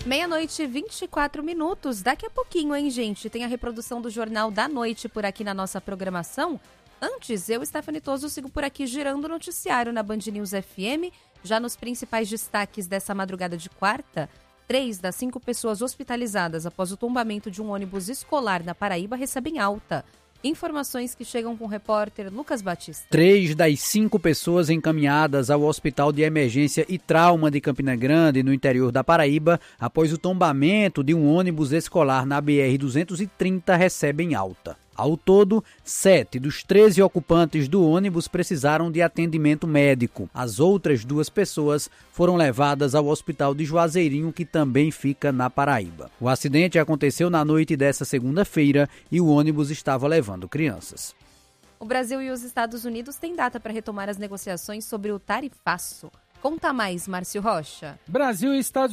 Meia-noite e 24 minutos. Daqui a pouquinho, hein, gente? Tem a reprodução do Jornal da Noite por aqui na nossa programação. Antes, eu, Stephanie Toso, sigo por aqui girando o noticiário na Band News FM. Já nos principais destaques dessa madrugada de quarta, 3 das 5 pessoas hospitalizadas após o tombamento de um ônibus escolar na Paraíba recebem alta. Informações que chegam com o repórter Lucas Batista. 3 das 5 pessoas encaminhadas ao Hospital de Emergência e Trauma de Campina Grande, no interior da Paraíba, após o tombamento de um ônibus escolar na BR-230, recebem alta. Ao todo, 7 dos 13 ocupantes do ônibus precisaram de atendimento médico. As outras 2 pessoas foram levadas ao Hospital de Juazeirinho, que também fica na Paraíba. O acidente aconteceu na noite desta segunda-feira e o ônibus estava levando crianças. O Brasil e os Estados Unidos têm data para retomar as negociações sobre o tarifaço. Conta mais, Márcio Rocha. Brasil e Estados